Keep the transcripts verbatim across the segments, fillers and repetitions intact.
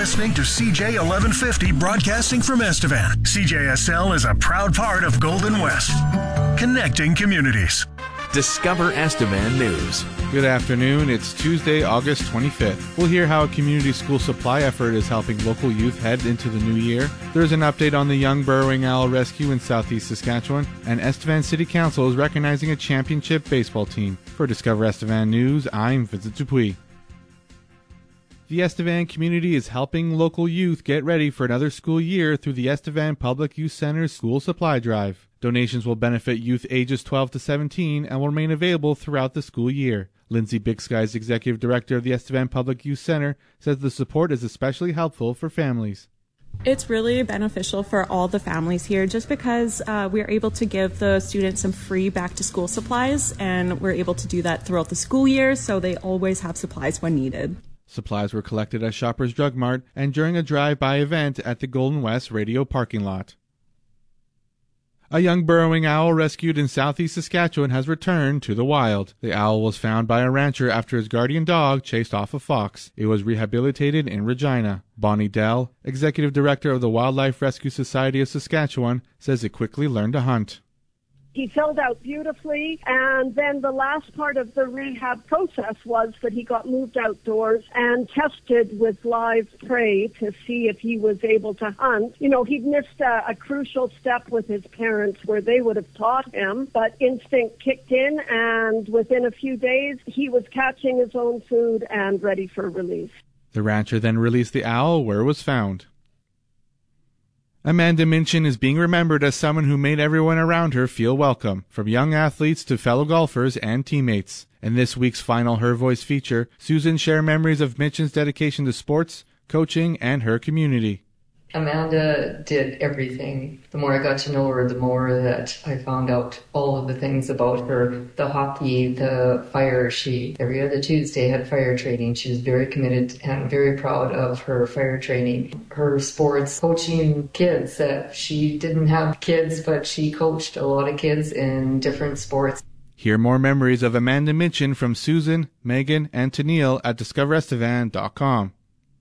listening to C J eleven fifty broadcasting from Estevan. C J S L is a proud part of Golden West, connecting communities. Discover Estevan News. Good afternoon. It's Tuesday, August twenty-fifth. We'll hear how a community school supply effort is helping local youth head into the new year. There's an update on the young burrowing owl rescue in southeast Saskatchewan, and Estevan City Council is recognizing a championship baseball team. For Discover Estevan News, I'm Vincent Dupuis. The Estevan community is helping local youth get ready for another school year through the Estevan Public Youth Center's School Supply Drive. Donations will benefit youth ages twelve to seventeen and will remain available throughout the school year. Lindsay Big Skies, Executive Director of the Estevan Public Youth Center, says the support is especially helpful for families. It's really beneficial for all the families here just because uh, we're able to give the students some free back-to-school supplies, and we're able to do that throughout the school year, so they always have supplies when needed. Supplies were collected at Shoppers Drug Mart and during a drive-by event at the Golden West Radio parking lot. A young burrowing owl rescued in southeast Saskatchewan has returned to the wild. The owl was found by a rancher after his guardian dog chased off a fox. It was rehabilitated in Regina. Bonnie Dell, Executive Director of the Wildlife Rescue Society of Saskatchewan, says it quickly learned to hunt. He filled out beautifully, and then the last part of the rehab process was that he got moved outdoors and tested with live prey to see if he was able to hunt. You know, he'd missed a, a crucial step with his parents where they would have taught him, but instinct kicked in, and within a few days, he was catching his own food and ready for release. The rancher then released the owl where it was found. Amanda Minchin is being remembered as someone who made everyone around her feel welcome, from young athletes to fellow golfers and teammates. In this week's final Her Voice feature, Susan shared memories of Minchin's dedication to sports, coaching, and her community. Amanda did everything. The more I got to know her, the more that I found out all of the things about her. The hockey, the fire. She, every other Tuesday, had fire training. She was very committed and very proud of her fire training. Her sports, coaching kids. That she didn't have kids, but she coached a lot of kids in different sports. Hear more memories of Amanda Minchin from Susan, Megan, and Tennille at discover estevan dot com.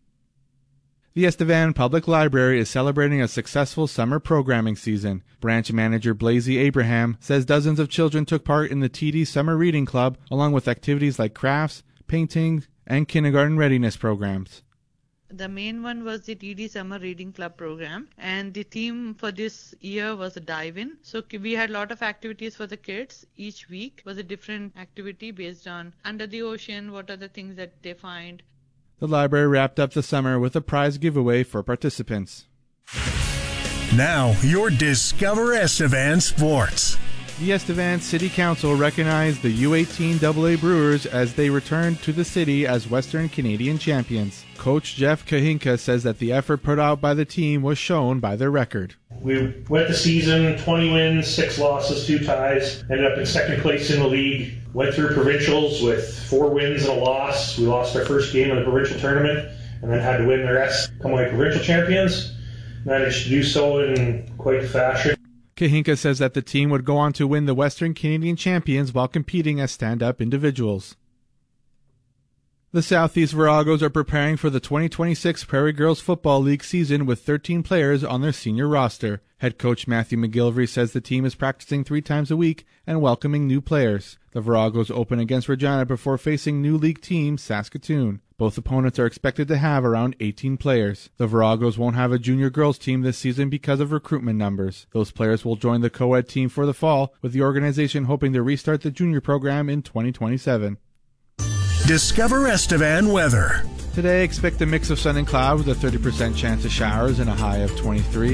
The Estevan Public Library is celebrating a successful summer programming season. Branch manager Blazy Abraham says dozens of children took part in the T D Summer Reading Club, along with activities like crafts, painting, and kindergarten readiness programs. The main one was the T D Summer Reading Club program, and the theme for this year was a dive-in. So we had a lot of activities for the kids. Each week was a different activity based on under the ocean, what are the things that they find. The library wrapped up the summer with a prize giveaway for participants. Now, your Discover Estevan Sports. The Estevan City Council recognized the U eighteen double A Brewers as they returned to the city as Western Canadian champions. Coach Jeff Kahinka says that the effort put out by the team was shown by their record. We went the season, twenty wins, six losses, two ties, ended up in second place in the league. Went through provincials with four wins and a loss. We lost our first game in the provincial tournament and then had to win the rest, become like provincial champions. Managed to do so in quite fashion. Kahinka says that the team would go on to win the Western Canadian Champions while competing as stand-up individuals. The Southeast Viragos are preparing for the twenty twenty-six Prairie Girls Football League season with thirteen players on their senior roster. Head coach Matthew McGillivray says the team is practicing three times a week and welcoming new players. The Viragos open against Regina before facing new league team Saskatoon. Both opponents are expected to have around eighteen players. The Viragos won't have a junior girls team this season because of recruitment numbers. Those players will join the co-ed team for the fall, with the organization hoping to restart the junior program in twenty twenty-seven. Discover Estevan weather. Today, expect a mix of sun and cloud with a thirty percent chance of showers and a high of twenty-three.